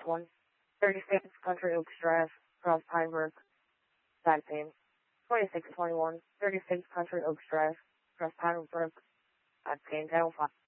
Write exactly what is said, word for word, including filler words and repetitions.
one, thirty-six Country Oaks Drive, Cross Pinebrook, Tag Team. twenty-six twenty-one, thirty-six Country Oaks Drive, Cross Pinebrook, Tag Team, ten oh five.